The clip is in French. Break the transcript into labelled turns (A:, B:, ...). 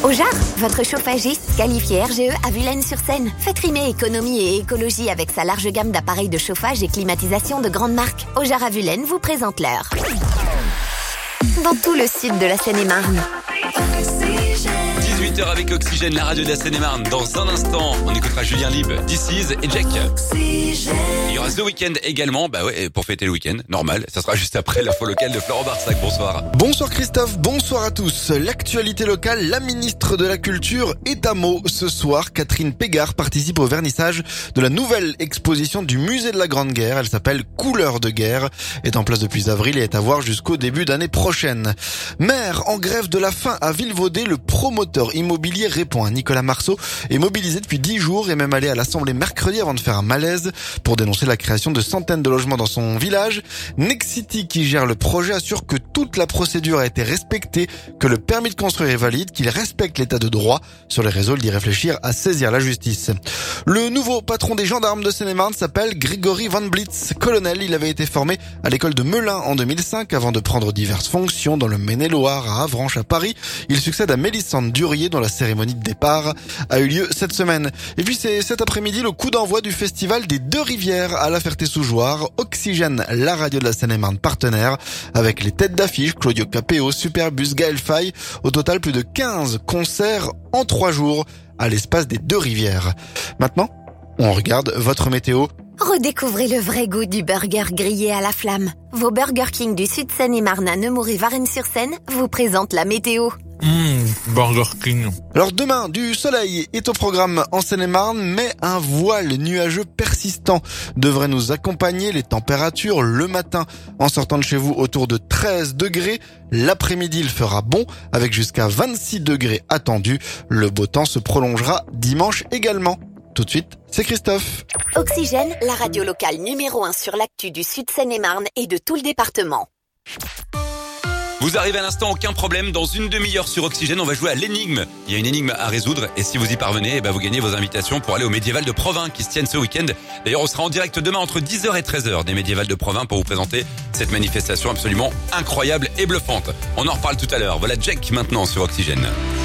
A: Ojar, votre chauffagiste qualifié RGE à Vulaines-sur-Seine. Faites rimer économie et écologie avec sa large gamme d'appareils de chauffage et climatisation de grande marque. Ojar à Vulaines vous présente l'heure. Dans tout le sud de la Seine-et-Marne.
B: 18h avec Oxygène, la radio de la Seine-et-Marne. Dans un instant, on écoutera Julien Lib, This Is et Jack. Il y aura The Weeknd également, pour fêter le week-end, normal. Ça sera juste après l'info locale de Florent Barsac. Bonsoir.
C: Bonsoir Christophe, bonsoir à tous. L'actualité locale, la ministre de la Culture est à Meaux. Ce soir, Catherine Pégard participe au vernissage de la nouvelle exposition du musée de la Grande Guerre. Elle s'appelle Couleurs de guerre, est en place depuis avril et est à voir jusqu'au début d'année prochaine. Maire en grève de la faim à Villevaudé, le promoteur immobilier répond. Nicolas Marceau est mobilisé depuis 10 jours et même allé à l'Assemblée mercredi avant de faire un malaise pour dénoncer la création de centaines de logements dans son village. Nexity, qui gère le projet, assure que toute la procédure a été respectée, que le permis de construire est valide, qu'il respecte l'état de droit. Sur les réseaux, il dit réfléchir à saisir la justice. Le nouveau patron des gendarmes de Seine-et-Marne s'appelle Grégory Van Blitz. Colonel, il avait été formé à l'école de Melun en 2005 avant de prendre diverses fonctions dans le Maine-et-Loire, à Avranches, à Paris. Il succède à Mélissande Durier dont la cérémonie de départ a eu lieu cette semaine. Et puis c'est cet après-midi le coup d'envoi du festival des Deux Rivières à La Ferté-sous-Jouarre. Oxygène, la radio de la Seine-et-Marne partenaire, avec les têtes d'affiche Claudio Capéo, Superbus, Gaël Faye. Au total, plus de 15 concerts en 3 jours à l'espace des Deux Rivières. Maintenant, on regarde votre météo.
A: Redécouvrez le vrai goût du burger grillé à la flamme. Vos Burger King du sud Seine-et-Marne à Nemours et Varennes-sur-Seine vous présentent la météo.
D: Burger King.
C: Alors demain, du soleil est au programme en Seine-et-Marne, mais un voile nuageux persistant devrait nous accompagner. Les températures le matin en sortant de chez vous autour de 13 degrés. L'après-midi, il fera bon avec jusqu'à 26 degrés attendus. Le beau temps se prolongera dimanche également. Tout de suite, c'est Christophe.
A: Oxygène, la radio locale numéro 1 sur l'actu du sud Seine-et-Marne et de tout le département.
B: Vous arrivez à l'instant, aucun problème. Dans une demi-heure sur Oxygène, on va jouer à l'énigme. Il y a une énigme à résoudre et si vous y parvenez, vous gagnez vos invitations pour aller au Médiéval de Provins qui se tiennent ce week-end. D'ailleurs, on sera en direct demain entre 10h et 13h des Médiévals de Provins pour vous présenter cette manifestation absolument incroyable et bluffante. On en reparle tout à l'heure. Voilà Jack maintenant sur Oxygène.